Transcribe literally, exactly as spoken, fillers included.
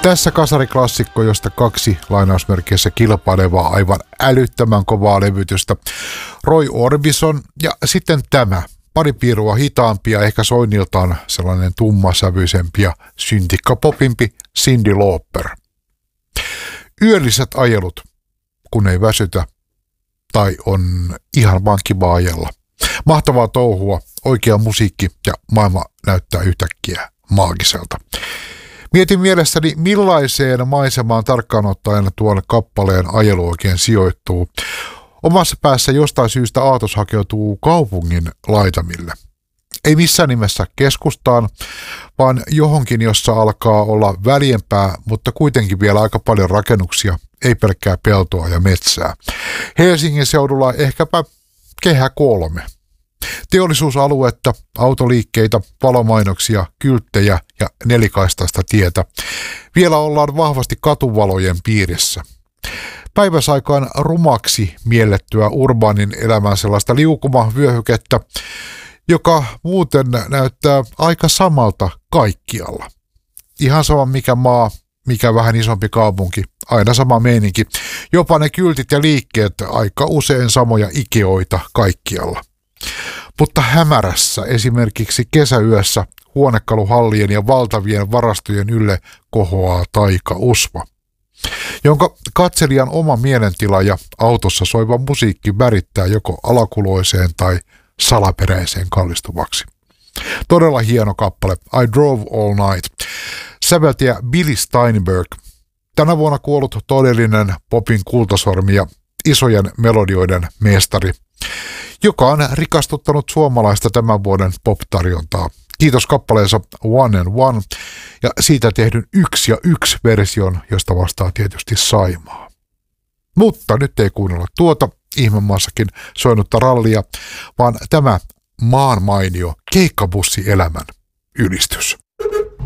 Tässä kasariklassikko, josta kaksi lainausmerkeissä kilpailevaa aivan älyttömän kovaa levytystä. Roy Orbison ja sitten tämä. Pari piirua hitaampi ja ehkä soinniltaan sellainen tummasävyisempi ja syntikkapopimpi Cyndi Lauper. Yölliset ajelut, kun ei väsytä tai on ihan vaan kiva ajella. Mahtavaa touhua, oikea musiikki ja maailma näyttää yhtäkkiä maagiselta. Mietin mielessäni, millaiseen maisemaan tarkkaan ottaen tuon kappaleen ajelu oikein sijoittuu. Omassa päässä jostain syystä aatos hakeutuu kaupungin laitamille. Ei missään nimessä keskustaan, vaan johonkin, jossa alkaa olla väljempää, mutta kuitenkin vielä aika paljon rakennuksia, ei pelkkää peltoa ja metsää. Helsingin seudulla ehkäpä kehä kolme. Teollisuusaluetta, autoliikkeitä, valomainoksia, kylttejä ja nelikaistaista tietä. Vielä ollaan vahvasti katuvalojen piirissä. Päiväsaikaan rumaksi miellettyä urbaanin elämän sellaista liukumavyöhykettä, joka muuten näyttää aika samalta kaikkialla. Ihan sama mikä maa, mikä vähän isompi kaupunki, aina sama meininki. Jopa ne kyltit ja liikkeet aika usein samoja ikeoita kaikkialla. Mutta hämärässä, esimerkiksi kesäyössä, huonekaluhallien ja valtavien varastojen ylle kohoaa taikausva, jonka katselijan oma mielentila ja autossa soiva musiikki värittää joko alakuloiseen tai salaperäiseen kallistuvaksi. Todella hieno kappale, I Drove All Night. Säveltäjä Billy Steinberg, tänä vuonna kuollut todellinen popin kultasormi ja isojen melodioiden mestari, joka on rikastuttanut suomalaista tämän vuoden pop-tarjontaa. Kiitos kappaleensa One and One ja siitä tehdyn yksi ja yksi version, josta vastaa tietysti Saimaa. Mutta nyt ei kuunnella tuota ihmemaassakin soinutta rallia, vaan tämä maan mainio keikkabussielämän ylistys.